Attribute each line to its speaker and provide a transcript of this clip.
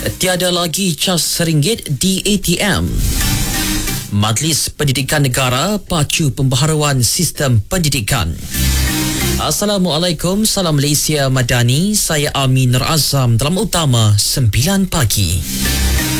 Speaker 1: Tiada lagi cas RM1 di ATM. Majlis Pendidikan Negara pacu pembaharuan sistem pendidikan. Assalamualaikum, salam Malaysia Madani. Saya Amin Nur Azam dalam utama 9 pagi.